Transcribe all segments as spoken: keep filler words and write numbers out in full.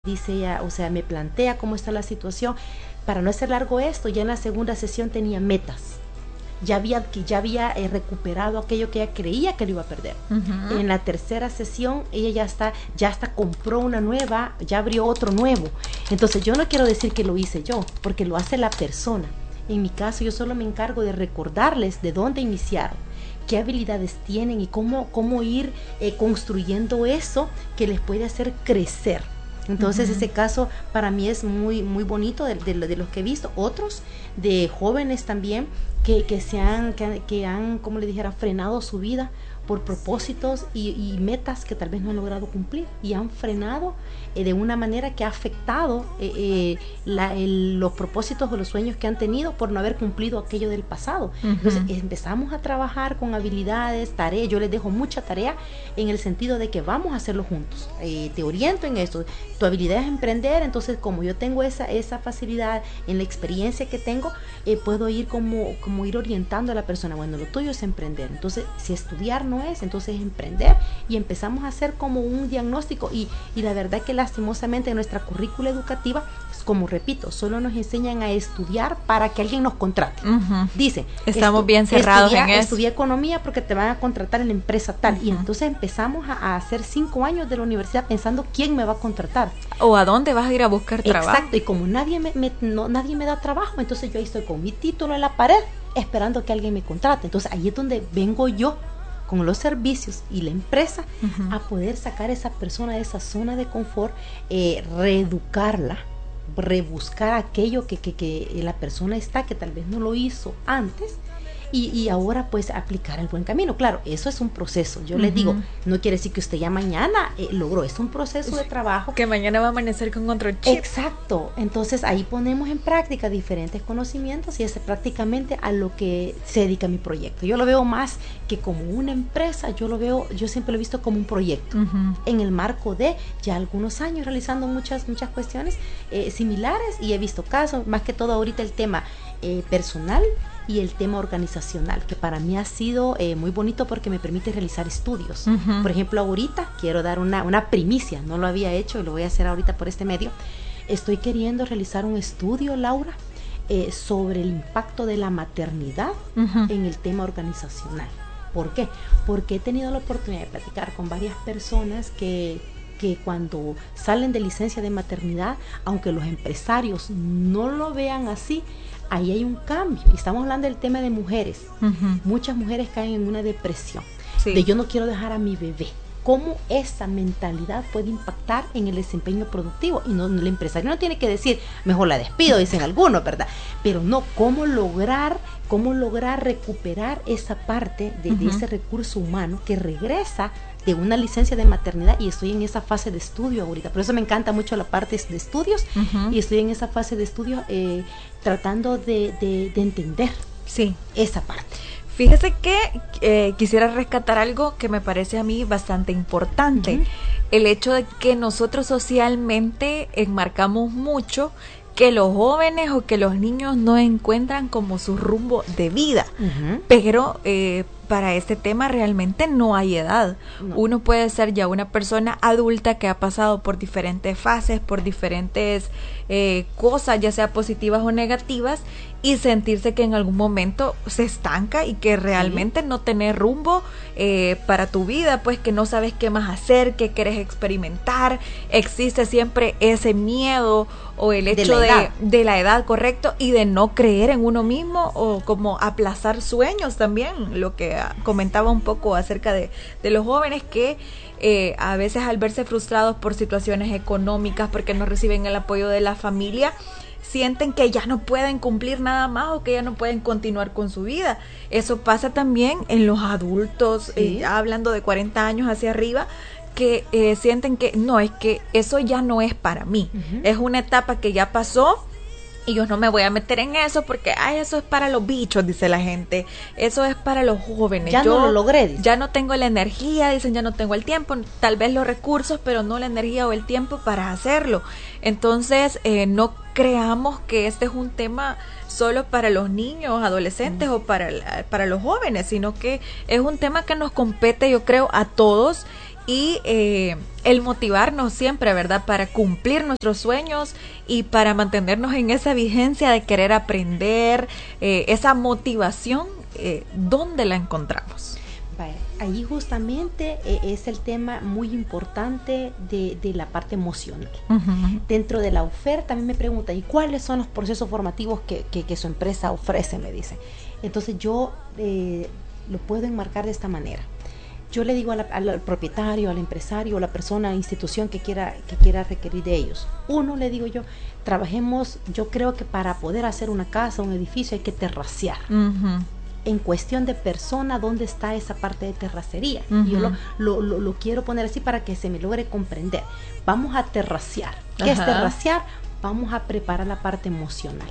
dice ella, o sea, me plantea cómo está la situación. Para no hacer largo esto, ya en la segunda sesión tenía metas. Ya había, que ya había eh, recuperado aquello que ella creía que lo iba a perder. Uh-huh. En la tercera sesión, ella ya está, ya hasta compró una nueva, ya abrió otro nuevo. Entonces, yo no quiero decir que lo hice yo, porque lo hace la persona. En mi caso, yo solo me encargo de recordarles de dónde iniciaron, qué habilidades tienen y cómo, cómo ir eh, construyendo eso que les puede hacer crecer. Entonces, uh-huh. ese caso para mí es muy, muy bonito de, de, de los que he visto. Otros de jóvenes también que, que se han, que, que han, como le dijera, frenado su vida por propósitos y, y metas que tal vez no han logrado cumplir y han frenado eh, de una manera que ha afectado eh, eh, la, el, los propósitos o los sueños que han tenido por no haber cumplido aquello del pasado. Uh-huh. Entonces empezamos a trabajar con habilidades, tareas. Yo les dejo mucha tarea en el sentido de que vamos a hacerlo juntos. Eh, te oriento en esto. Tu habilidad es emprender, entonces como yo tengo esa, esa facilidad en la experiencia que tengo, eh, puedo ir como, como ir orientando a la persona. Bueno, lo tuyo es emprender. Entonces, si estudiar no es, entonces es emprender, y empezamos a hacer como un diagnóstico y, y la verdad que lastimosamente en nuestra currícula educativa, como repito, solo nos enseñan a estudiar para que alguien nos contrate. Uh-huh. Dice, estamos estu- bien cerrados estudia, en eso. Estudia economía porque te van a contratar en la empresa tal. Uh-huh. Y entonces empezamos a, a hacer cinco años de la universidad pensando quién me va a contratar. O a dónde vas a ir a buscar trabajo. Exacto, y como nadie me, me, no, nadie me da trabajo, entonces yo ahí estoy con mi título en la pared esperando que alguien me contrate. Entonces ahí es donde vengo yo con los servicios y la empresa uh-huh. a poder sacar a esa persona de esa zona de confort, eh, reeducarla, rebuscar aquello que, que, que la persona está, que tal vez no lo hizo antes, y, y ahora pues aplicar el buen camino. Claro, eso es un proceso. Yo uh-huh. les digo, no quiere decir que usted ya mañana eh, logró, es un proceso de trabajo. Que mañana va a amanecer con otro chip. Exacto. Entonces ahí ponemos en práctica diferentes conocimientos y es prácticamente a lo que se dedica mi proyecto. Yo lo veo más que como una empresa, yo lo veo, yo siempre lo he visto como un proyecto. Uh-huh. En el marco de ya algunos años realizando muchas, muchas cuestiones eh, similares, y he visto casos, más que todo ahorita el tema eh, personal y el tema organizacional, que para mí ha sido eh, muy bonito porque me permite realizar estudios. Uh-huh. Por ejemplo, ahorita quiero dar una, una primicia, no lo había hecho y lo voy a hacer ahorita por este medio. Estoy queriendo realizar un estudio, Laura, eh, sobre el impacto de la maternidad uh-huh. en el tema organizacional. ¿Por qué? Porque he tenido la oportunidad de platicar con varias personas que que cuando salen de licencia de maternidad, aunque los empresarios no lo vean así, ahí hay un cambio. Y estamos hablando del tema de mujeres. Uh-huh. Muchas mujeres caen en una depresión, sí. de yo no quiero dejar a mi bebé. ¿Cómo esa mentalidad puede impactar en el desempeño productivo? Y no, el empresario no tiene que decir, mejor la despido, dicen algunos, ¿verdad? Pero no, ¿cómo lograr, cómo lograr recuperar esa parte de, uh-huh. de ese recurso humano que regresa de una licencia de maternidad? Y estoy en esa fase de estudio ahorita, por eso me encanta mucho la parte de estudios, uh-huh. y estoy en esa fase de estudio eh, tratando de, de, de entender sí. esa parte. Fíjese que eh, quisiera rescatar algo que me parece a mí bastante importante, uh-huh. el hecho de que nosotros socialmente enmarcamos mucho que los jóvenes o que los niños no encuentran como su rumbo de vida, uh-huh. pero eh, para este tema realmente no hay edad. No. Uno puede ser ya una persona adulta que ha pasado por diferentes fases, por diferentes eh, cosas, ya sea positivas o negativas, y sentirse que en algún momento se estanca y que realmente sí. no tener rumbo eh, para tu vida, pues que no sabes qué más hacer, qué quieres experimentar. Existe siempre ese miedo o el hecho de la, de, de la edad, correcto, y de no creer en uno mismo o como aplazar sueños también, lo que comentaba un poco acerca de, de los jóvenes que eh, a veces al verse frustrados por situaciones económicas, porque no reciben el apoyo de la familia, sienten que ya no pueden cumplir nada más o que ya no pueden continuar con su vida. Eso pasa también en los adultos, ¿sí? eh, hablando de cuarenta años hacia arriba, que eh, sienten que no, es que eso ya no es para mí, uh-huh. es una etapa que ya pasó y yo no me voy a meter en eso porque ay, eso es para los bichos, dice la gente, eso es para los jóvenes. Ya yo no lo logré, dice. Ya no tengo la energía, dicen, ya no tengo el tiempo, tal vez los recursos, pero no la energía o el tiempo para hacerlo. Entonces, eh, no creamos que este es un tema solo para los niños, adolescentes mm. o para, para los jóvenes, sino que es un tema que nos compete, yo creo, a todos. y eh, el motivarnos siempre, ¿verdad? Para cumplir nuestros sueños y para mantenernos en esa vigencia de querer aprender, eh, esa motivación, eh, ¿dónde la encontramos? Vaya, ahí justamente eh, es el tema muy importante de, de la parte emocional. Uh-huh. Dentro de la oferta, a mí me preguntan, ¿y cuáles son los procesos formativos que, que, que su empresa ofrece? Me dicen. Entonces yo eh, lo puedo enmarcar de esta manera. Yo le digo a la, al propietario, al empresario, a la persona, institución que quiera, que quiera requerir de ellos. Uno, le digo yo, trabajemos, yo creo que para poder hacer una casa, un edificio, hay que terracear. Uh-huh. En cuestión de persona, ¿dónde está esa parte de terracería? Uh-huh. Yo lo, lo, lo, lo quiero poner así para que se me logre comprender. Vamos a terracear. ¿Qué uh-huh. es terracear? Vamos a preparar la parte emocional.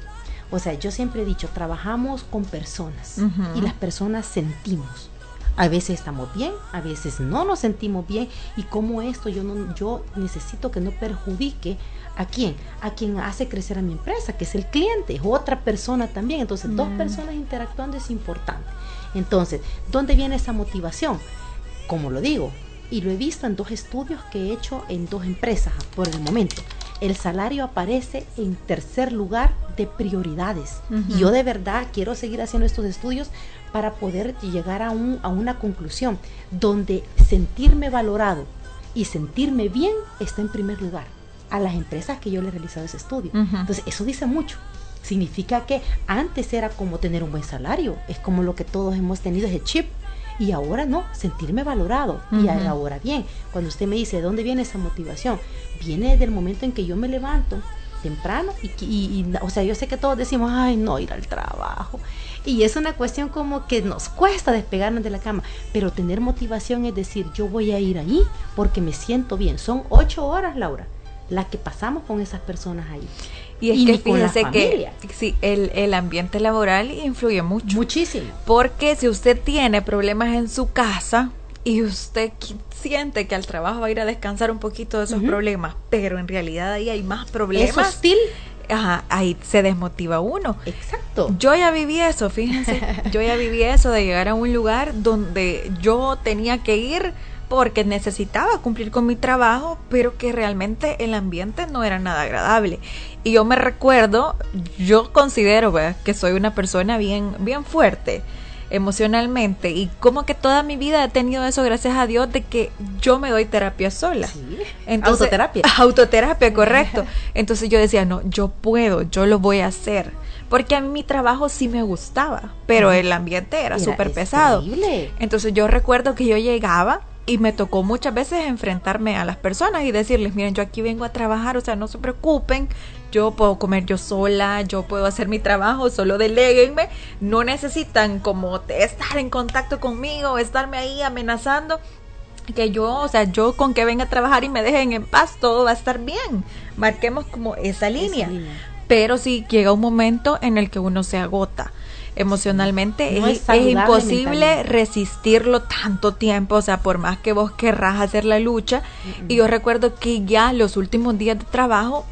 O sea, yo siempre he dicho, trabajamos con personas uh-huh. y las personas sentimos. A veces estamos bien, a veces no nos sentimos bien, y como esto yo no, yo necesito que no perjudique a quién, a quien hace crecer a mi empresa, que es el cliente, es otra persona también. Entonces, mm. dos personas interactuando es importante. Entonces, ¿dónde viene esa motivación? Como lo digo, y lo he visto en dos estudios que he hecho en dos empresas por el momento. El salario aparece en tercer lugar de prioridades. Uh-huh. Y yo de verdad quiero seguir haciendo estos estudios para poder llegar a, un, a una conclusión donde sentirme valorado y sentirme bien está en primer lugar a las empresas que yo le he realizado ese estudio. Uh-huh. Entonces, eso dice mucho. Significa que antes era como tener un buen salario, es como lo que todos hemos tenido, ese chip. Y ahora no, sentirme valorado. Uh-huh. Y ahora bien, cuando usted me dice, ¿de dónde viene esa motivación? Viene del momento en que yo me levanto temprano y, y, y o sea, yo sé que todos decimos, ay, no, ir al trabajo. Y es una cuestión como que nos cuesta despegarnos de la cama, pero tener motivación es decir, yo voy a ir ahí porque me siento bien. Son ocho horas, Laura, las que pasamos con esas personas ahí. Y es y que fíjese que sí, el, el ambiente laboral influye mucho. Muchísimo. Porque si usted tiene problemas en su casa y usted siente que al trabajo va a ir a descansar un poquito de esos uh-huh. problemas, pero en realidad ahí hay más problemas. Es hostil. Ajá, ahí se desmotiva uno. Exacto. Yo ya viví eso, fíjense. Yo ya viví eso de llegar a un lugar donde yo tenía que ir porque necesitaba cumplir con mi trabajo, pero que realmente el ambiente no era nada agradable. Y yo me recuerdo, yo considero, ¿verdad?, que soy una persona bien, bien fuerte emocionalmente, y como que toda mi vida he tenido eso, gracias a Dios, de que yo me doy terapia sola. Sí. Entonces, autoterapia. Autoterapia, correcto. Entonces yo decía, no, yo puedo, yo lo voy a hacer. Porque a mí mi trabajo sí me gustaba, pero el ambiente era, era súper pesado. Terrible. Entonces yo recuerdo que yo llegaba y me tocó muchas veces enfrentarme a las personas y decirles, miren, yo aquí vengo a trabajar, o sea, no se preocupen, yo puedo comer yo sola, yo puedo hacer mi trabajo, solo deléguenme, no necesitan como estar en contacto conmigo, estarme ahí amenazando, que yo, o sea, yo con que venga a trabajar y me dejen en paz, todo va a estar bien, marquemos como esa línea, esa línea. Pero sí llega un momento en el que uno se agota emocionalmente, no es, es, es imposible resistirlo tanto tiempo, o sea, por más que vos querrás hacer la lucha. Uh-uh. Y yo recuerdo que ya los últimos días de trabajo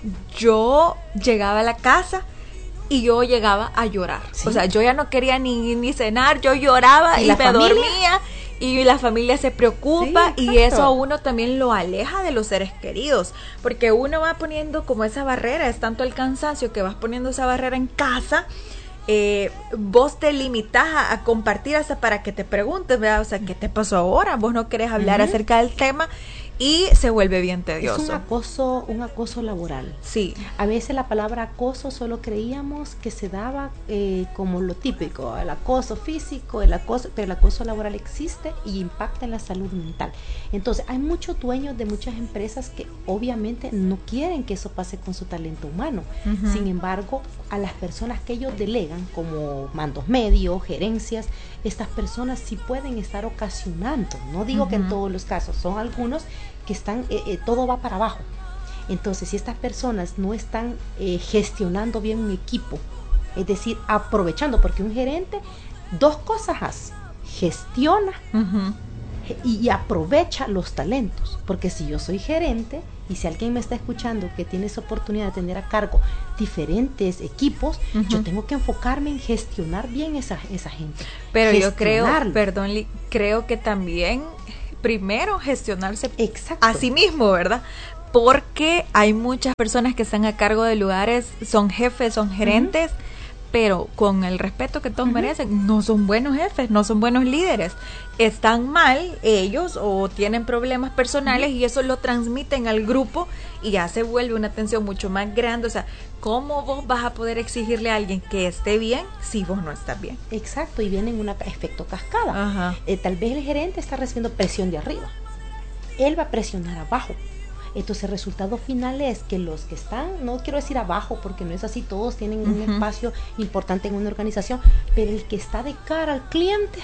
yo llegaba a la casa y yo llegaba a llorar, ¿sí? O sea, yo ya no quería ni, ni cenar, yo lloraba y, y me familia? dormía, y la familia se preocupa, sí, y eso a uno también lo aleja de los seres queridos, porque uno va poniendo como esa barrera, es tanto el cansancio que vas poniendo esa barrera en casa. Eh, vos te limitás a, a compartir hasta para que te preguntes, ¿verdad? O sea, ¿qué te pasó ahora? Vos no querés hablar uh-huh. acerca del tema y se vuelve bien tedioso. Es un acoso, un acoso laboral. Sí. A veces la palabra acoso solo creíamos que se daba eh, como lo típico, el acoso físico, el acoso, pero el acoso laboral existe y impacta en la salud mental. Entonces, hay muchos dueños de muchas empresas que obviamente no quieren que eso pase con su talento humano. Uh-huh. Sin embargo, a las personas que ellos delegan, como mandos medios, gerencias, estas personas sí pueden estar ocasionando, no digo uh-huh. que en todos los casos, son algunos que están, eh, eh, todo va para abajo. Entonces, si estas personas no están eh, gestionando bien un equipo, es decir, aprovechando, porque un gerente, dos cosas hace, gestiona uh-huh. y, y aprovecha los talentos, porque si yo soy gerente, y si alguien me está escuchando que tiene esa oportunidad de tener a cargo diferentes equipos, uh-huh. yo tengo que enfocarme en gestionar bien esa, esa gente. Pero yo creo, perdón, creo que también primero gestionarse Exacto. a sí mismo, ¿verdad? Porque hay muchas personas que están a cargo de lugares, son jefes, son gerentes, uh-huh. pero con el respeto que todos uh-huh. merecen, no son buenos jefes, no son buenos líderes. Están mal ellos o tienen problemas personales uh-huh. y eso lo transmiten al grupo y ya se vuelve una tensión mucho más grande. O sea, ¿cómo vos vas a poder exigirle a alguien que esté bien si vos no estás bien? Exacto, y viene en un efecto cascada. Uh-huh. Eh, tal vez el gerente está recibiendo presión de arriba. Él va a presionar abajo. Entonces el resultado final es que los que están, no quiero decir abajo porque no es así, todos tienen uh-huh. un espacio importante en una organización, pero el que está de cara al cliente,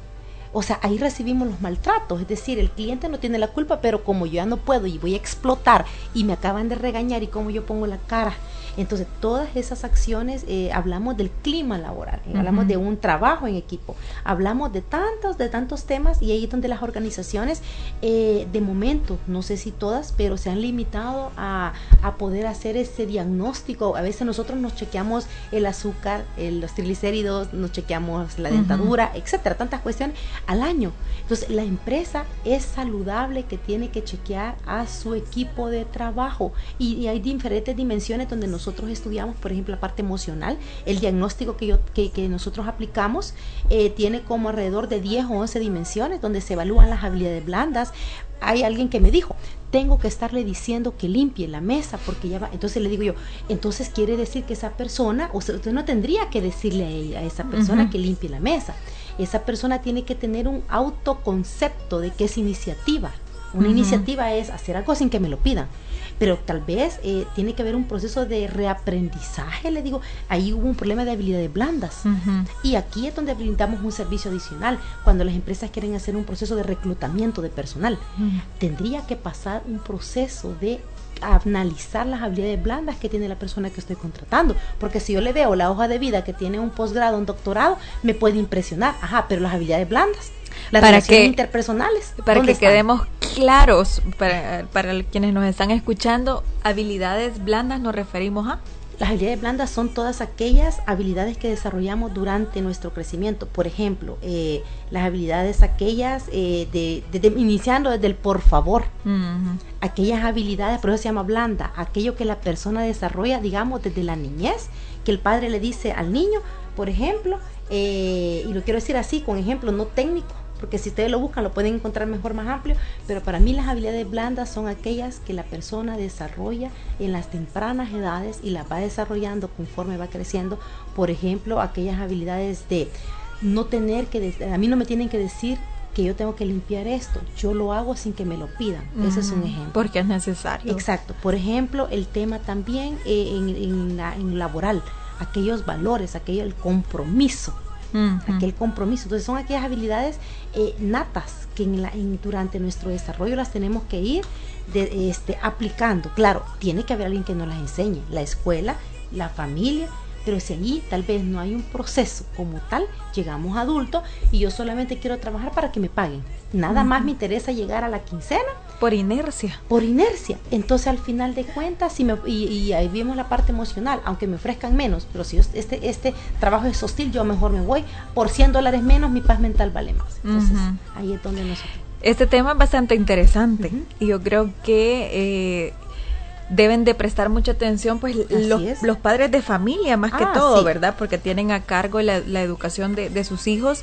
o sea, ahí recibimos los maltratos, es decir, el cliente no tiene la culpa, pero como yo ya no puedo y voy a explotar y me acaban de regañar y como yo pongo la cara. Entonces, todas esas acciones, eh, hablamos del clima laboral, eh, uh-huh. hablamos de un trabajo en equipo, hablamos de tantos, de tantos temas, y ahí es donde las organizaciones, eh, de momento, no sé si todas, pero se han limitado a, a poder hacer ese diagnóstico. A veces nosotros nos chequeamos el azúcar, el, los triglicéridos, nos chequeamos la dentadura, uh-huh. etcétera, tantas cuestiones al año. Entonces, la empresa es saludable que tiene que chequear a su equipo de trabajo, y, y hay diferentes dimensiones donde nosotros nosotros estudiamos, por ejemplo, la parte emocional. El diagnóstico que, yo, que, que nosotros aplicamos eh, tiene como alrededor de diez o once dimensiones donde se evalúan las habilidades blandas. Hay alguien que me dijo, tengo que estarle diciendo que limpie la mesa porque ya va. Entonces le digo yo, entonces quiere decir que esa persona, o sea, usted no tendría que decirle a ella, a esa persona uh-huh. que limpie la mesa. Esa persona tiene que tener un autoconcepto de que es iniciativa. Una uh-huh. iniciativa es hacer algo sin que me lo pidan. Pero tal vez eh, tiene que haber un proceso de reaprendizaje, le digo, ahí hubo un problema de habilidades blandas. Uh-huh. Y aquí es donde brindamos un servicio adicional. Cuando las empresas quieren hacer un proceso de reclutamiento de personal, uh-huh. tendría que pasar un proceso de analizar las habilidades blandas que tiene la persona que estoy contratando, porque si yo le veo la hoja de vida que tiene un posgrado, un doctorado, me puede impresionar, ajá, pero las habilidades blandas, las para relaciones que, interpersonales, para que están? quedemos claros, para, para quienes nos están escuchando, habilidades blandas nos referimos a... Las habilidades blandas son todas aquellas habilidades que desarrollamos durante nuestro crecimiento. Por ejemplo, eh, las habilidades aquellas, eh, de, de, de, iniciando desde el por favor, uh-huh. aquellas habilidades, por eso se llama blanda, aquello que la persona desarrolla, digamos, desde la niñez, que el padre le dice al niño, por ejemplo, eh, y lo quiero decir así, con ejemplo no técnico, porque si ustedes lo buscan lo pueden encontrar mejor, más amplio, pero para mí las habilidades blandas son aquellas que la persona desarrolla en las tempranas edades y las va desarrollando conforme va creciendo. Por ejemplo, aquellas habilidades de no tener que, de, a mí no me tienen que decir que yo tengo que limpiar esto, yo lo hago sin que me lo pidan, uh-huh. ese es un ejemplo. Porque es necesario. Exacto, por ejemplo, el tema también eh, en, en, la, en laboral, aquellos valores, aquello el compromiso, uh-huh. aquel compromiso. Entonces son aquellas habilidades eh, natas que en la, en, durante nuestro desarrollo las tenemos que ir de, este, aplicando. Claro, tiene que haber alguien que nos las enseñe, la escuela, la familia, pero si allí tal vez no hay un proceso como tal, llegamos adultos y yo solamente quiero trabajar para que me paguen. Nada uh-huh. más me interesa llegar a la quincena. Por inercia. Por inercia. Entonces, al final de cuentas, si me, y, y ahí vemos la parte emocional, aunque me ofrezcan menos, pero si yo, este, este trabajo es hostil, yo mejor me voy. Por cien dólares menos, mi paz mental vale más. Entonces, uh-huh. ahí es donde nosotros... Este tema es bastante interesante uh-huh. y yo creo que... Eh, deben de prestar mucha atención pues los, los padres de familia más ah, que todo, sí. ¿verdad? Porque tienen a cargo la, la educación de, de sus hijos.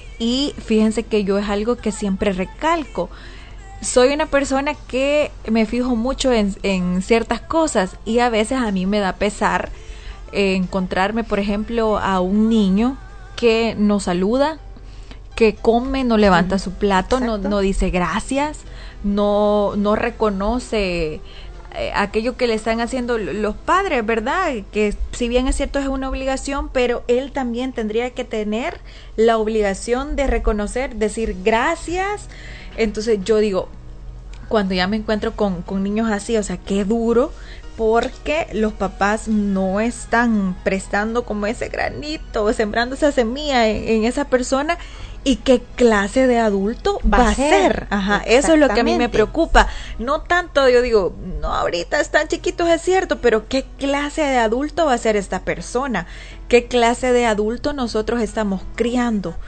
Y fíjense que yo es algo que siempre recalco. Soy una persona que me fijo mucho en, en ciertas cosas y a veces a mí me da pesar eh, encontrarme, por ejemplo, a un niño que no saluda, que come, no levanta uh-huh. su plato, no, no dice gracias, no, no reconoce aquello que le están haciendo los padres, ¿verdad? Que si bien es cierto es una obligación, pero él también tendría que tener la obligación de reconocer, decir gracias. Entonces yo digo, cuando ya me encuentro con, con niños así, o sea, qué duro, porque los papás no están prestando como ese granito, sembrando esa semilla en, en esa persona. ¿Y qué clase de adulto va, va a ser? ser? Ajá, eso es lo que a mí me preocupa. No tanto, yo digo, no, ahorita están chiquitos, es cierto, pero ¿qué clase de adulto va a ser esta persona? ¿Qué clase de adulto nosotros estamos criando?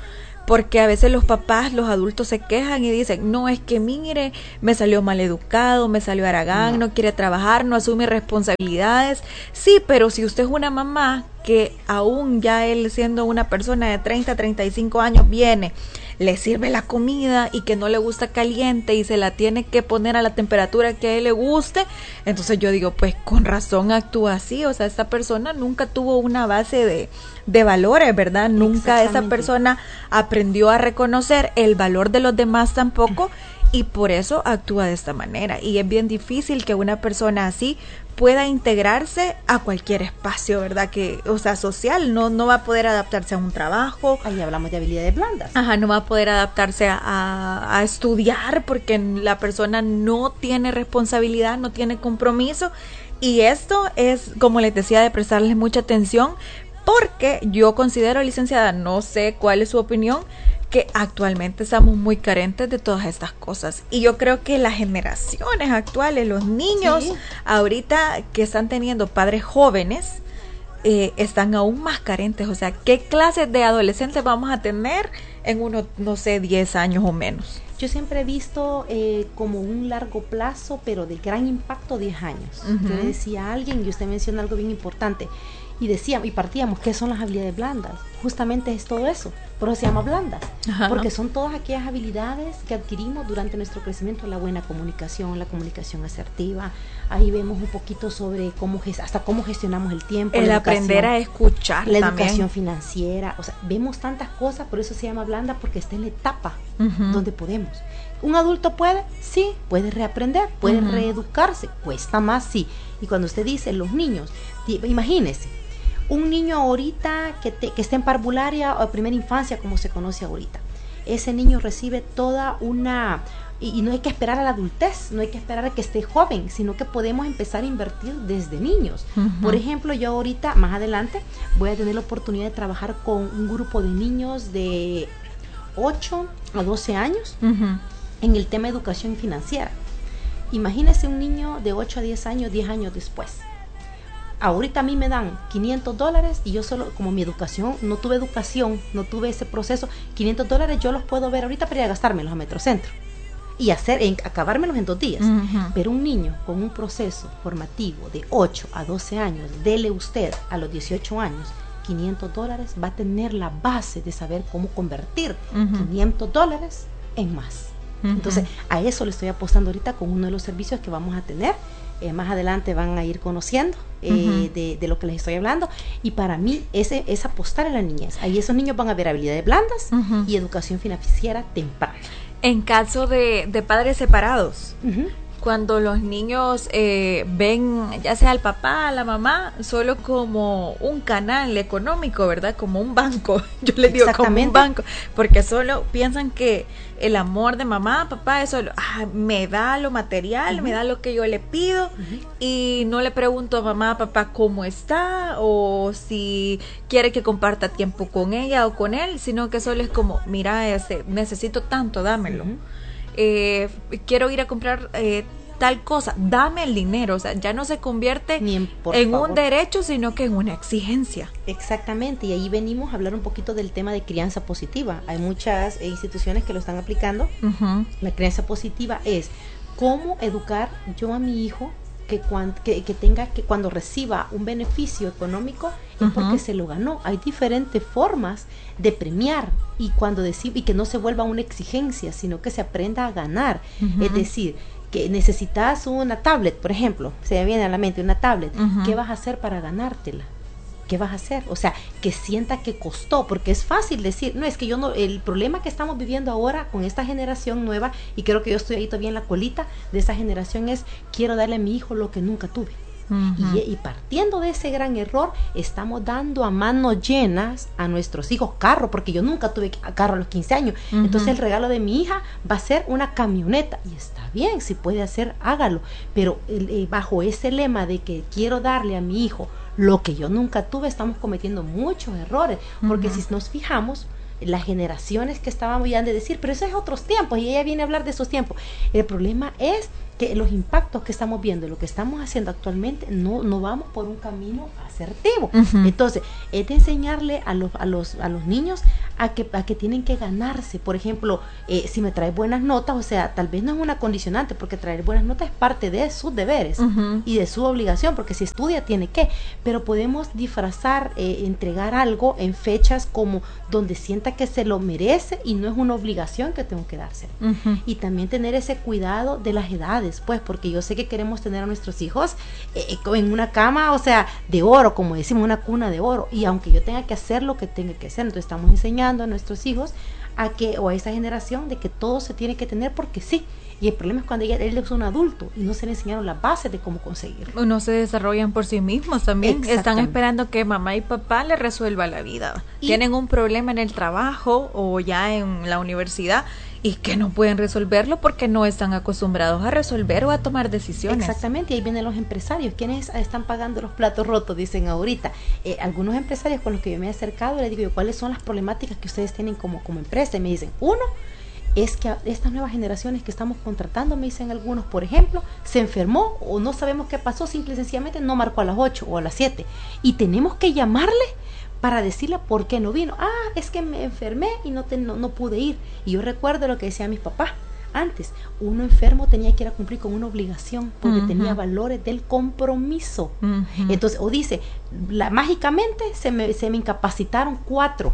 porque a veces los papás, los adultos se quejan y dicen, no, es que mire, me salió mal educado, me salió haragán, no. no quiere trabajar, no asume responsabilidades. Sí, pero si usted es una mamá que aún ya él siendo una persona de treinta, treinta y cinco años viene, le sirve la comida y que no le gusta caliente y se la tiene que poner a la temperatura que a él le guste, entonces yo digo, pues con razón actúa así. O sea, esta persona nunca tuvo una base de, de valores, ¿verdad? Nunca esa persona aprendió a reconocer el valor de los demás tampoco, y por eso actúa de esta manera. Y es bien difícil que una persona así pueda integrarse a cualquier espacio, ¿verdad? Que, o sea, social, no, no va a poder adaptarse a un trabajo. Ahí hablamos de habilidades blandas. Ajá, no va a poder adaptarse a, a, a estudiar porque la persona no tiene responsabilidad, no tiene compromiso. Y esto es, como les decía, de prestarles mucha atención, porque yo considero, licenciada, no sé cuál es su opinión, que actualmente estamos muy carentes de todas estas cosas. Y yo creo que las generaciones actuales, los niños, sí, ahorita que están teniendo padres jóvenes, eh, están aún más carentes. O sea, ¿qué clases de adolescentes vamos a tener en unos, no sé, diez años o menos? Yo siempre he visto eh, como un largo plazo, pero de gran impacto, diez años. Uh-huh. Yo le decía a alguien, y usted menciona algo bien importante, y decíamos, y partíamos, ¿qué son las habilidades blandas? Justamente es todo eso, por eso se llama blandas, Ajá. porque son todas aquellas habilidades que adquirimos durante nuestro crecimiento, la buena comunicación, la comunicación asertiva. Ahí vemos un poquito sobre cómo, hasta cómo gestionamos el tiempo, el aprender a escuchar, la también. Educación financiera, o sea, vemos tantas cosas, por eso se llama blanda, porque está en la etapa uh-huh. donde podemos. ¿Un adulto puede? Sí, puede reaprender, puede uh-huh. reeducarse, cuesta más, sí. Y cuando usted dice los niños, imagínese, un niño ahorita que, te, que está en parvularia o primera infancia, como se conoce ahorita, ese niño recibe toda una, y, y no hay que esperar a la adultez, no hay que esperar a que esté joven, sino que podemos empezar a invertir desde niños. Uh-huh. Por ejemplo, yo ahorita, más adelante, voy a tener la oportunidad de trabajar con un grupo de niños de ocho a doce años uh-huh. en el tema de educación financiera. Imagínese un niño de ocho a diez años, diez años después. Ahorita a mí me dan quinientos dólares y yo solo, como mi educación, no tuve educación, no tuve ese proceso, quinientos dólares yo los puedo ver ahorita para ir a gastármelos a Metrocentro y hacer, en, acabármelos en dos días. Uh-huh. Pero un niño con un proceso formativo de ocho a doce años, dele usted a los dieciocho años quinientos dólares, va a tener la base de saber cómo convertir uh-huh. quinientos dólares en más. Uh-huh. Entonces, a eso le estoy apostando ahorita con uno de los servicios que vamos a tener. Eh, más adelante van a ir conociendo eh, uh-huh. de, de lo que les estoy hablando, y para mí ese es apostar en la niñez. Ahí esos niños van a ver habilidades blandas uh-huh. y educación financiera temprana. En caso de, de padres separados, uh-huh. cuando los niños eh, ven ya sea al papá, a la mamá, solo como un canal económico, ¿verdad? Como un banco, yo les digo como un banco, porque solo piensan que el amor de mamá, papá, eso ah, me da lo material, uh-huh. me da lo que yo le pido, uh-huh. y no le pregunto a mamá, papá, cómo está, o si quiere que comparta tiempo con ella o con él, sino que solo es como, mira, ese, necesito tanto, dámelo. Uh-huh. Eh, quiero ir a comprar eh, tal cosa, dame el dinero. O sea, ya no se convierte Ni en, en un derecho, sino que en una exigencia. Exactamente, y ahí venimos a hablar un poquito del tema de crianza positiva. Hay muchas eh, instituciones que lo están aplicando. Uh-huh. La crianza positiva es cómo educar yo a mi hijo que, cuan, que, que tenga que cuando reciba un beneficio económico es uh-huh. porque se lo ganó. Hay diferentes formas de premiar y cuando decir y que no se vuelva una exigencia, sino que se aprenda a ganar. Uh-huh. Es decir, que necesitas una tablet, por ejemplo, se me viene a la mente una tablet, uh-huh. ¿qué vas a hacer para ganártela? ¿Qué vas a hacer? O sea, que sienta que costó, porque es fácil decir, no, es que yo no, el problema que estamos viviendo ahora con esta generación nueva, y creo que yo estoy ahí todavía en la colita de esa generación, es, quiero darle a mi hijo lo que nunca tuve. Uh-huh. y, y partiendo de ese gran error, estamos dando a manos llenas a nuestros hijos carro, porque yo nunca tuve carro a los quince años, uh-huh. entonces el regalo de mi hija va a ser una camioneta, y está bien, si puede hacer, hágalo, pero eh, bajo ese lema de que quiero darle a mi hijo lo que yo nunca tuve, estamos cometiendo muchos errores, porque uh-huh. si nos fijamos, las generaciones que estábamos ya de decir, pero eso es otros tiempos, y ella viene a hablar de esos tiempos. El problema es que los impactos que estamos viendo, lo que estamos haciendo actualmente, no, no vamos por un camino así. asertivo. Uh-huh. Entonces, es de enseñarle a los, a los, a los niños a que, a que tienen que ganarse. Por ejemplo, eh, si me trae buenas notas, o sea, tal vez no es una condicionante, porque traer buenas notas es parte de sus deberes uh-huh. y de su obligación, porque si estudia tiene que, pero podemos disfrazar, eh, entregar algo en fechas como donde sienta que se lo merece y no es una obligación que tengo que darse. Uh-huh. Y también tener ese cuidado de las edades, pues, porque yo sé que queremos tener a nuestros hijos eh, en una cama, o sea, de oro, como decimos, una cuna de oro, y aunque yo tenga que hacer lo que tenga que hacer, entonces estamos enseñando a nuestros hijos a que, o a esa generación, de que todo se tiene que tener porque sí. Y el problema es cuando ella, él es un adulto y no se le enseñaron las bases de cómo conseguirlo. No se desarrollan por sí mismos también. Están esperando que mamá y papá le resuelva la vida. Y tienen un problema en el trabajo o ya en la universidad y que no pueden resolverlo porque no están acostumbrados a resolver o a tomar decisiones. Exactamente, y ahí vienen los empresarios. ¿Quiénes están pagando los platos rotos? Dicen ahorita. Eh, algunos empresarios con los que yo me he acercado, les digo yo, ¿cuáles son las problemáticas que ustedes tienen como, como empresa? Y me dicen, uno, es que estas nuevas generaciones que estamos contratando, me dicen algunos, por ejemplo, se enfermó o no sabemos qué pasó, simple y sencillamente no marcó a las ocho o a las siete y tenemos que llamarle para decirle por qué no vino. Ah, es que me enfermé y no, te, no, no pude ir. Y yo recuerdo lo que decía mis papás antes, uno enfermo tenía que ir a cumplir con una obligación porque uh-huh. tenía valores del compromiso. Uh-huh. Entonces, o dice, la, mágicamente se me, se me incapacitaron cuatro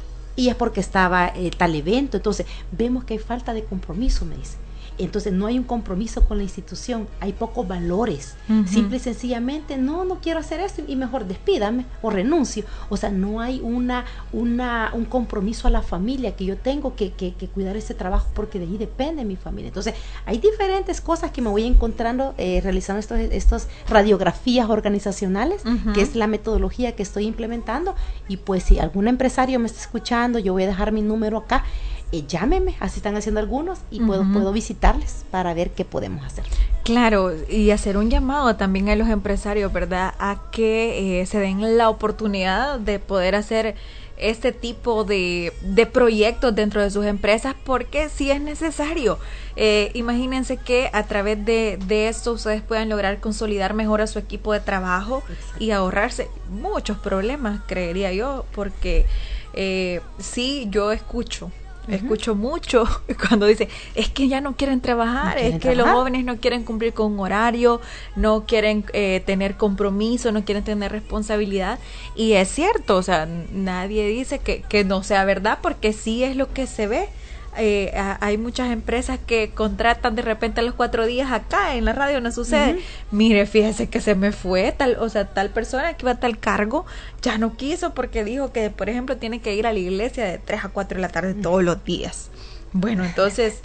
y es porque estaba eh, tal evento. Entonces vemos que hay falta de compromiso, me dice. Entonces no hay un compromiso con la institución, hay pocos valores. Uh-huh. Simple y sencillamente, no, no quiero hacer esto y mejor despídame o renuncio. O sea, no hay una, una, un compromiso a la familia, que yo tengo que, que, que cuidar ese trabajo porque de ahí depende mi familia. Entonces hay diferentes cosas que me voy encontrando eh, realizando estos, estos radiografías organizacionales, uh-huh. que es la metodología que estoy implementando. Y pues si algún empresario me está escuchando, yo voy a dejar mi número acá. Eh, llámeme, así están haciendo algunos y uh-huh. puedo, puedo visitarles para ver qué podemos hacer. Claro, y hacer un llamado también a los empresarios, ¿verdad? A que eh, se den la oportunidad de poder hacer este tipo de, de proyectos dentro de sus empresas, porque sí es necesario. Eh, imagínense que a través de, de esto ustedes puedan lograr consolidar mejor a su equipo de trabajo. Exacto. Y ahorrarse muchos problemas, creería yo, porque eh, sí, yo escucho Uh-huh. Escucho mucho cuando dice, es que ya no quieren trabajar, no quieren es que trabajar. Los jóvenes no quieren cumplir con un horario, no quieren eh, tener compromiso, no quieren tener responsabilidad. Y es cierto, o sea, nadie dice que, que no sea verdad, porque sí es lo que se ve. Eh, a, hay muchas empresas que contratan de repente a los cuatro días. Acá en la radio no sucede. Uh-huh. Mire, fíjese que se me fue tal, o sea, tal persona que iba a tal cargo ya no quiso porque dijo que, por ejemplo, tiene que ir a la iglesia de tres a cuatro de la tarde uh-huh. todos los días. Bueno, entonces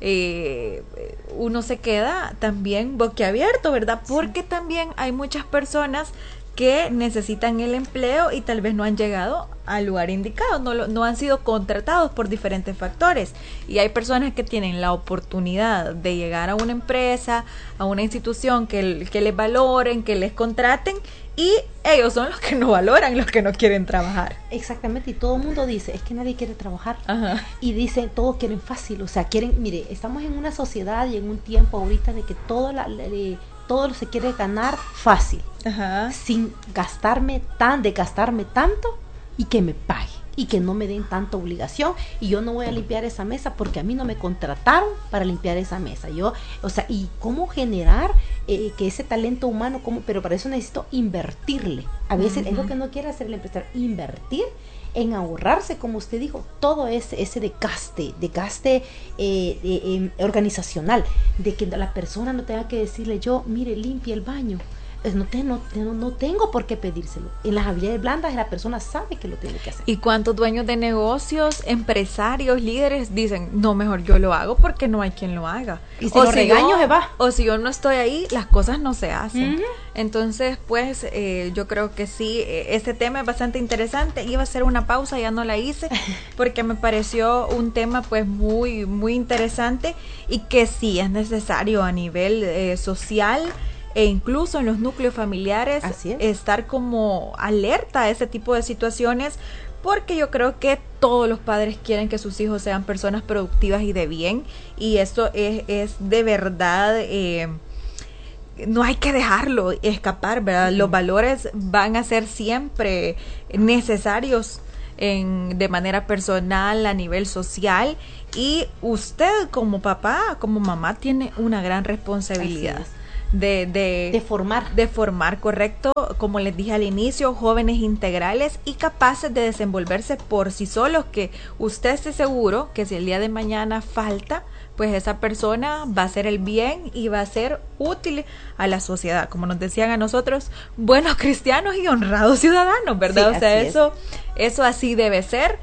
eh, uno se queda también boquiabierto, ¿verdad? Porque sí. También hay muchas personas que necesitan el empleo y tal vez no han llegado al lugar indicado, no, lo, no han sido contratados por diferentes factores. Y hay personas que tienen la oportunidad de llegar a una empresa, a una institución que, que les valoren, que les contraten, y ellos son los que no valoran, los que no quieren trabajar. Exactamente, y todo el mundo dice, es que nadie quiere trabajar. Ajá. Y dicen, todos quieren fácil, o sea, quieren, mire, estamos en una sociedad y en un tiempo ahorita de que todo la... Le, todo se quiere ganar fácil, Ajá. sin gastarme tan, de gastarme tanto y que me pague y que no me den tanta obligación y yo no voy a limpiar esa mesa porque a mí no me contrataron para limpiar esa mesa. Yo, o sea, y cómo generar eh, que ese talento humano, cómo, pero para eso necesito invertirle. A veces uh-huh. es lo que no quiere hacer el empresario, invertir en ahorrarse, como usted dijo, todo ese, ese desgaste, desgaste eh, eh, eh, organizacional, de que la persona no tenga que decirle yo, mire, limpie el baño. No, te, no, no, no tengo por qué pedírselo. En las habilidades blandas la persona sabe que lo tiene que hacer. ¿Y cuántos dueños de negocios, empresarios, líderes dicen, no, mejor yo lo hago porque no hay quien lo haga? Y si o lo si regaño yo, se va. O si yo no estoy ahí, las cosas no se hacen. Uh-huh. Entonces, pues, eh, yo creo que sí, eh, este tema es bastante interesante. Iba a hacer una pausa, ya no la hice, porque me pareció un tema, pues, muy, muy interesante y que sí es necesario a nivel eh, social, e incluso en los núcleos familiares, estar como alerta a ese tipo de situaciones, porque yo creo que todos los padres quieren que sus hijos sean personas productivas y de bien, y esto es, es de verdad, eh, no hay que dejarlo escapar, ¿verdad? Uh-huh. Los valores van a ser siempre necesarios en, de manera personal, a nivel social, y usted como papá, como mamá, tiene una gran responsabilidad de, de, de formar. De formar, correcto, como les dije al inicio, jóvenes integrales y capaces de desenvolverse por sí solos, que usted esté seguro que si el día de mañana falta, pues esa persona va a hacer el bien y va a ser útil a la sociedad, como nos decían a nosotros, buenos cristianos y honrados ciudadanos, ¿verdad? Sí, o sea, eso, eso así debe ser.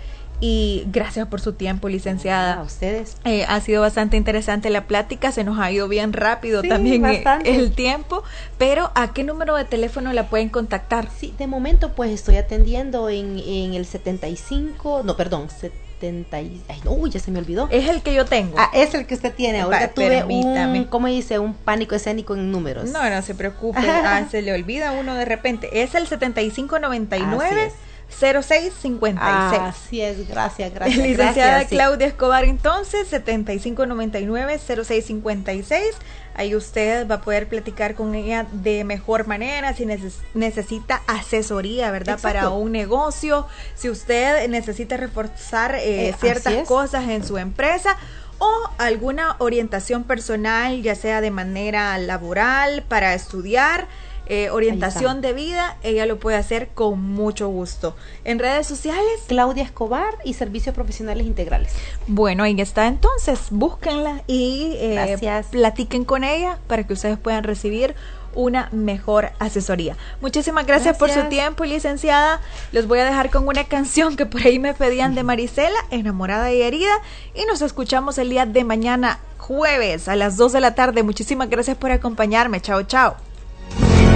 Y gracias por su tiempo, licenciada. A ustedes. Eh, ha sido bastante interesante la plática, se nos ha ido bien rápido sí, también bastante. el tiempo, pero ¿a qué número de teléfono la pueden contactar? Sí, de momento pues estoy atendiendo en, en el setenta y cinco, no, perdón, setenta, ay, no, uy, ya se me olvidó. Es el que yo tengo. Ah, es el que usted tiene. Ahorita Va, tuve un, ¿cómo dice? Un pánico escénico en números. No, no se preocupe, ah, se le olvida uno de repente. Es el setenta y cinco noventa y nueve. cero seis cincuenta y seis. Así es, gracias, gracias. Licenciada gracias, Claudia sí. Escobar, entonces, setenta y cinco noventa y nueve cero seis cincuenta y seis. Ahí usted va a poder platicar con ella de mejor manera, si neces- necesita asesoría, ¿verdad? Exacto. Para un negocio, si usted necesita reforzar eh, eh, ciertas cosas en su empresa, o alguna orientación personal, ya sea de manera laboral, para estudiar, Eh, orientación de vida, ella lo puede hacer con mucho gusto. En redes sociales, Claudia Escobar y Servicios Profesionales Integrales. Bueno, ahí está entonces, búsquenla y eh, platiquen con ella para que ustedes puedan recibir una mejor asesoría. Muchísimas gracias, gracias por su tiempo, licenciada. Los voy a dejar con una canción que por ahí me pedían de Marisela, Enamorada y Herida, y nos escuchamos el día de mañana, jueves, a las dos de la tarde. Muchísimas gracias por acompañarme. Chao, chao.